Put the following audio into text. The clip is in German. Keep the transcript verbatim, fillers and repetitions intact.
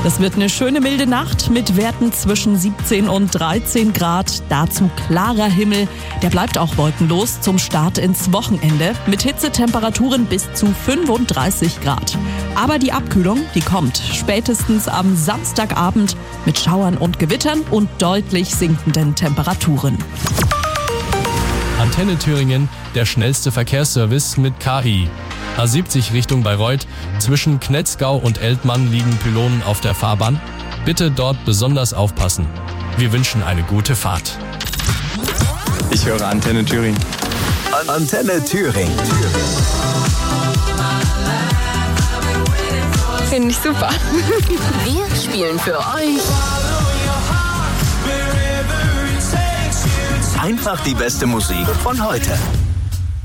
Das wird eine schöne milde Nacht mit Werten zwischen siebzehn und dreizehn Grad. Dazu klarer Himmel. Der bleibt auch wolkenlos zum Start ins Wochenende mit Hitzetemperaturen bis zu fünfunddreißig Grad. Aber die Abkühlung, die kommt spätestens am Samstagabend mit Schauern und Gewittern und deutlich sinkenden Temperaturen. Antenne Thüringen, der schnellste Verkehrsservice mit K I. A siebzig Richtung Bayreuth. Zwischen Knetzgau und Eltmann liegen Pylonen auf der Fahrbahn. Bitte dort besonders aufpassen. Wir wünschen eine gute Fahrt. Ich höre Antenne Thüringen. Antenne Thüringen. Finde ich super. Wir spielen für euch Einfach die beste Musik von heute.